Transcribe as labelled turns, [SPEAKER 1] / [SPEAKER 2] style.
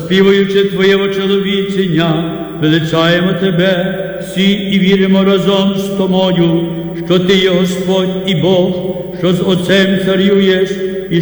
[SPEAKER 1] оспівуючи Твоє очоловічення, величаємо Тебе всі і віримо разом з Тобою, що Ти є Господь і Бог, що з Отцем царюєш